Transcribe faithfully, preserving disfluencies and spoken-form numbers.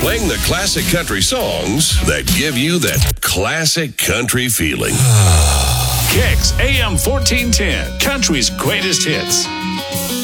playing the classic country songs that give you that classic country feeling. Kicks A M fourteen ten, country's greatest hits.